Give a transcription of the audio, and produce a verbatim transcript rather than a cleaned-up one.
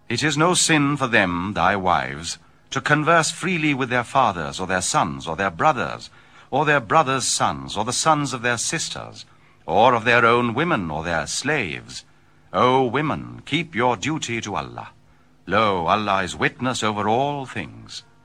It is no sin for them, thy wives, to converse freely with their fathers, or their sons, or their brothers, or their brothers' sons, or the sons of their sisters, or of their own women, or their slaves. O women, keep your duty to Allah. Lo, Allah is witness over all things.